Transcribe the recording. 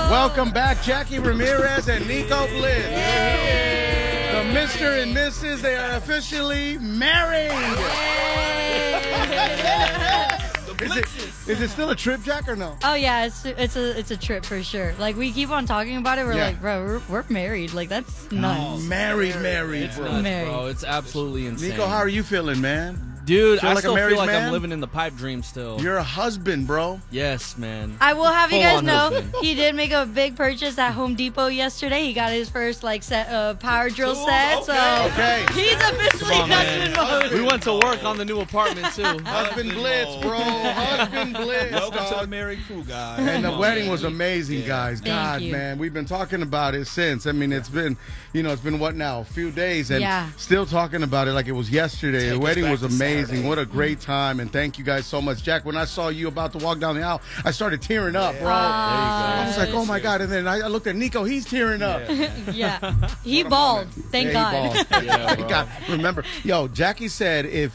Welcome back, Jackie Ramirez and Nico Blitz. The Mr. and Mrs. They are officially married. Is it still a trip, Jack, or no? Oh yeah, it's a trip for sure. Like we keep on talking about it. We're like, bro, we're married. Like that's nuts. Married, It's bro. nuts, Married. bro. It's absolutely insane. Nico, how are you feeling, man? Dude, Feel I like a still married feel like man? I'm living in the pipe dream still. You're a husband, bro. Yes, man. I will have you guys Full-on know husband. he did make a big purchase at Home Depot yesterday. He got his first set power drill set. Okay. So he's officially Come on, man. husband mode. We went to work on the new apartment too. Husband Blitz, bro. Husband Blitz. Welcome to the dog. married crew, guys. And the wedding was amazing, guys. Thank God, you. man, we've been talking about it since. I mean, it's been what now? A few days, and Yeah. still talking about it like it was yesterday. The Take us wedding back was to amazing. Saturday. What a great time, and thank you guys so much, Jack. When I saw you about to walk down the aisle, I started tearing up, bro. I was like, oh my God, and then I looked at Nico. He's tearing up. Yeah, he balled. Thank Yeah, he God. balled. Yeah, Thank bro. God. Remember, Jackie said if